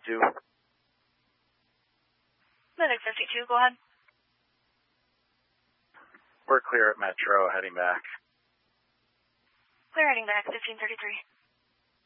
52. Medic 52, go ahead. We're clear at Metro, heading back. Clear heading back, 1533.